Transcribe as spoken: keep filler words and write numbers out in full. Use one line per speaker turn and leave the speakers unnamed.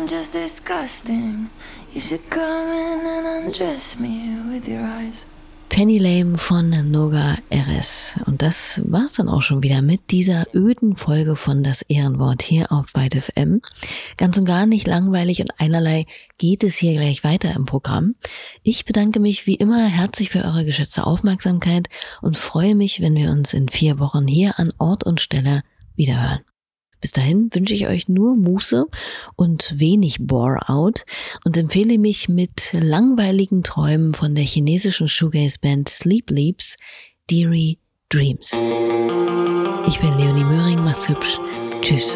I'm just disgusting. You should come in and undress me with your eyes.
Penny Lane von Noga Erez. Und das war's dann auch schon wieder mit dieser öden Folge von Das Ehrenwort hier auf Byte F M. Ganz und gar nicht langweilig und einerlei geht es hier gleich weiter im Programm. Ich bedanke mich wie immer herzlich für eure geschätzte Aufmerksamkeit und freue mich, wenn wir uns in vier Wochen hier an Ort und Stelle wiederhören. Bis dahin wünsche ich euch nur Muße und wenig Bore-out und empfehle mich mit langweiligen Träumen von der chinesischen Shoegaze-Band Sleep Leaps, Deary Dreams. Ich bin Leonie Möhring, macht's hübsch. Tschüss.